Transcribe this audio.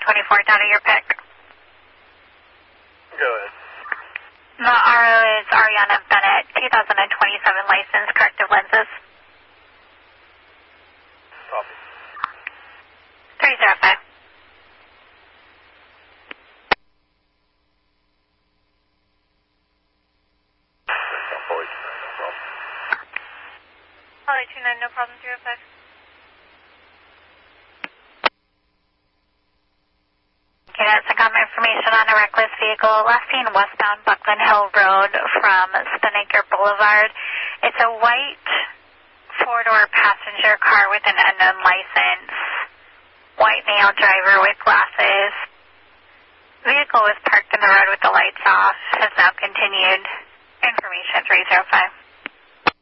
1024 down to your pick. Go ahead. The RO is Ariana Bennett, 2027 license, corrective lenses. Copy. 305. Holly 29, no problem, 305. Okay, that's got my information on a reckless vehicle, last seen westbound Buckland Hill Road from Spinnaker Boulevard. It's a white four-door passenger car with an unknown license, white male driver with glasses. Vehicle was parked in the road with the lights off, has now continued. Information 305.